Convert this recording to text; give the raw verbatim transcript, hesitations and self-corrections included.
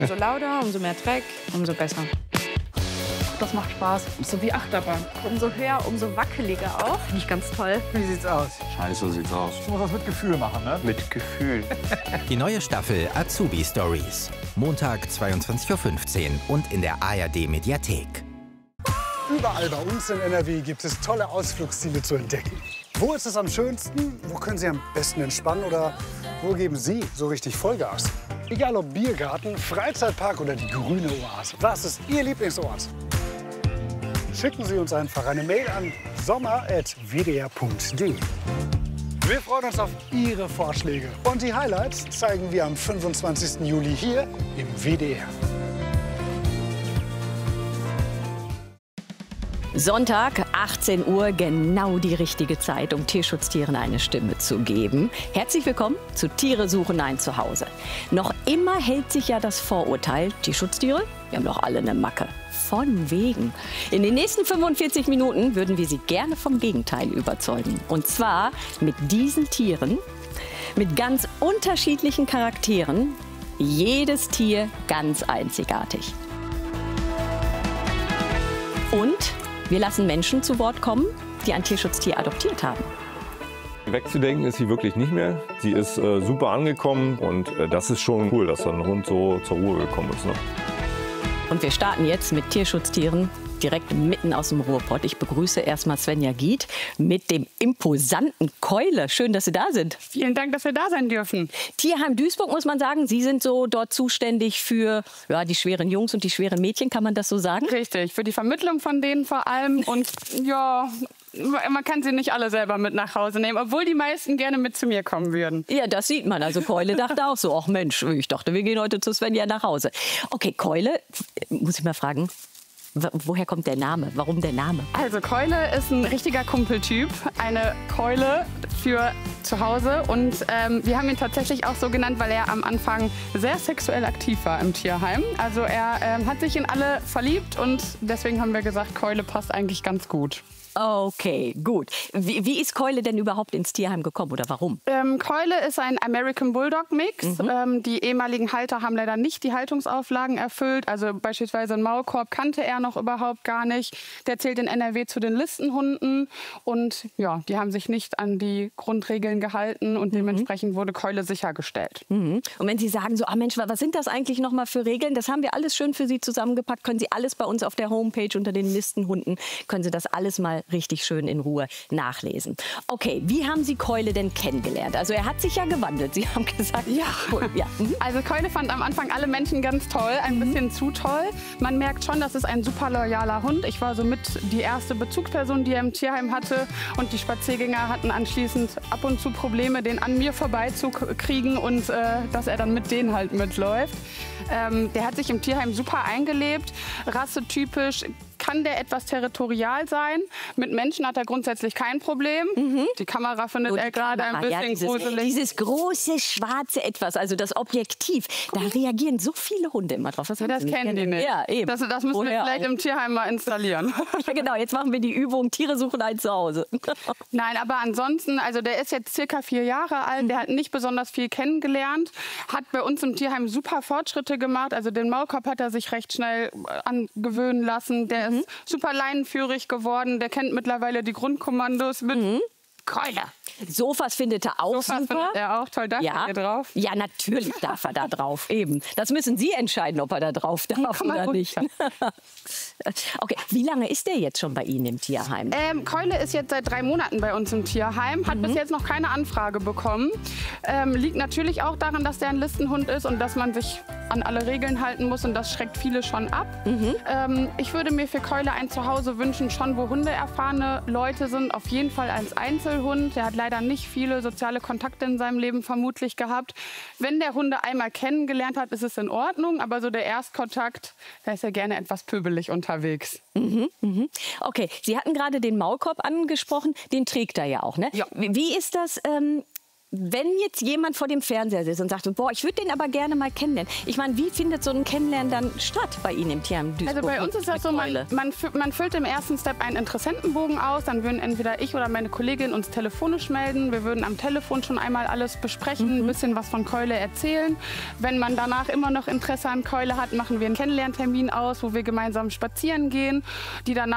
Umso lauter, umso mehr Dreck, umso besser. Das macht Spaß. So wie Achterbahn. Umso höher, umso wackeliger auch. Finde ich ganz toll. Wie sieht's aus? Scheiße sieht's aus. Ich muss das mit Gefühl machen, ne? Mit Gefühl. Die neue Staffel Azubi Stories. Montag zweiundzwanzig Uhr fünfzehn und in der A R D Mediathek. Überall bei uns in N R W gibt es tolle Ausflugsziele zu entdecken. Wo ist es am schönsten? Wo können Sie am besten entspannen? Oder wo geben Sie so richtig Vollgas? Egal ob Biergarten, Freizeitpark oder die grüne Oase. Was ist Ihr Lieblingsort? Schicken Sie uns einfach eine Mail an sommer at w d r punkt d e. Wir freuen uns auf Ihre Vorschläge. Und die Highlights zeigen wir am fünfundzwanzigsten Juli hier im W D R. Sonntag, achtzehn Uhr, genau die richtige Zeit, um Tierschutztieren eine Stimme zu geben. Herzlich willkommen zu Tiere suchen ein Zuhause. Noch immer hält sich ja das Vorurteil, Tierschutztiere, wir haben doch alle eine Macke. Von wegen. In den nächsten fünfundvierzig Minuten würden wir Sie gerne vom Gegenteil überzeugen. Und zwar mit diesen Tieren, mit ganz unterschiedlichen Charakteren, jedes Tier ganz einzigartig. Und wir lassen Menschen zu Wort kommen, die ein Tierschutztier adoptiert haben. Wegzudenken ist sie wirklich nicht mehr. Sie ist äh, super angekommen und äh, das ist schon cool, dass ein Hund so zur Ruhe gekommen ist. Ne? Und wir starten jetzt mit Tierschutztieren direkt mitten aus dem Ruhrpott. Ich begrüße erstmal Svenja Gied mit dem imposanten Keule. Schön, dass Sie da sind. Vielen Dank, dass wir da sein dürfen. Tierheim Duisburg, muss man sagen. Sie sind so dort zuständig für ja, die schweren Jungs und die schweren Mädchen. Kann man das so sagen? Richtig, für die Vermittlung von denen vor allem. Und ja, man kann sie nicht alle selber mit nach Hause nehmen, obwohl die meisten gerne mit zu mir kommen würden. Ja, das sieht man. Also Keule dachte auch so, ach Mensch, ich dachte, wir gehen heute zu Svenja nach Hause. Okay, Keule, muss ich mal fragen, woher kommt der Name? Warum der Name? Also Keule ist ein richtiger Kumpeltyp, eine Keule für zu Hause. Und ähm, wir haben ihn tatsächlich auch so genannt, weil er am Anfang sehr sexuell aktiv war im Tierheim. Also er ähm, hat sich in alle verliebt und deswegen haben wir gesagt, Keule passt eigentlich ganz gut. Okay, gut. Wie, wie ist Keule denn überhaupt ins Tierheim gekommen oder warum? Ähm, Keule ist ein American Bulldog Mix. Mhm. Ähm, die ehemaligen Halter haben leider nicht die Haltungsauflagen erfüllt. Also beispielsweise einen Maulkorb kannte er noch überhaupt gar nicht. Der zählt in N R W zu den Listenhunden. Und ja, die haben sich nicht an die Grundregeln gehalten und mhm. dementsprechend wurde Keule sichergestellt. Mhm. Und wenn Sie sagen so, ah Mensch, was sind das eigentlich noch mal für Regeln? Das haben wir alles schön für Sie zusammengepackt. Können Sie alles bei uns auf der Homepage unter den Listenhunden, können Sie das alles mal richtig schön in Ruhe nachlesen. Okay, wie haben Sie Keule denn kennengelernt? Also er hat sich ja gewandelt. Sie haben gesagt, ja. Cool. Ja. Mhm. Also Keule fand am Anfang alle Menschen ganz toll, ein mhm. bisschen zu toll. Man merkt schon, das ist ein super loyaler Hund. Ich war somit die erste Bezugsperson, die er im Tierheim hatte. Und die Spaziergänger hatten anschließend ab und zu Probleme, den an mir vorbeizukriegen und äh, dass er dann mit denen halt mitläuft. Ähm, der hat sich im Tierheim super eingelebt, rassetypisch. Kann der etwas territorial sein? Mit Menschen hat er grundsätzlich kein Problem. Mhm. Die Kamera findet er gerade ein bisschen ja, dieses, gruselig. Dieses große, schwarze Etwas, also das Objektiv, da reagieren so viele Hunde immer drauf. Das, ja, das kennen die nicht. Ja, eben. Das, das müssen Woher wir vielleicht auch? im Tierheim mal installieren. Ja, genau, jetzt machen wir die Übung Tiere suchen ein Zuhause. Nein, aber ansonsten, also der ist jetzt circa vier Jahre alt, der hat nicht besonders viel kennengelernt, hat bei uns im Tierheim super Fortschritte gemacht. Also den Maulkorb hat er sich recht schnell angewöhnen lassen. Der ist super leinenführig geworden. Der kennt mittlerweile die Grundkommandos mit mhm. Keule. Sofas findet er auch Sofas super. findet er auch toll. Darf ja. er hier drauf? Ja, natürlich darf er da drauf. Eben. Das müssen Sie entscheiden, ob er da drauf darf oder nicht. Okay, wie lange ist der jetzt schon bei Ihnen im Tierheim? Ähm, Keule ist jetzt seit drei Monaten bei uns im Tierheim, hat mhm. bis jetzt noch keine Anfrage bekommen. Ähm, liegt natürlich auch daran, dass der ein Listenhund ist und dass man sich an alle Regeln halten muss und das schreckt viele schon ab. Mhm. Ähm, ich würde mir für Keule ein Zuhause wünschen, schon wo hundeerfahrene Leute sind, auf jeden Fall als Einzelhund. Der hat leider nicht viele soziale Kontakte in seinem Leben vermutlich gehabt. Wenn der Hunde einmal kennengelernt hat, ist es in Ordnung, aber so der Erstkontakt, da ist er gerne etwas pöbelig unterwegs. Mhm, mhm. Okay, Sie hatten gerade den Maulkorb angesprochen, den trägt er ja auch, ne? Ja. Wie ist das? Ähm wenn jetzt jemand vor dem Fernseher sitzt und sagt, boah, ich würde den aber gerne mal kennenlernen. Ich meine, wie findet so ein Kennenlernen dann statt bei Ihnen im Tierheim Duisburg? Also bei uns ist das so, man, Keule? man, fü- man füllt im ersten Step einen Interessentenbogen aus. Dann würden entweder ich oder meine Kollegin uns telefonisch melden. Wir würden am Telefon schon einmal alles besprechen, Mhm. ein bisschen was von Keule erzählen. Wenn man danach immer noch Interesse an Keule hat, machen wir einen Kennenlerntermin aus, wo wir gemeinsam spazieren gehen, die danach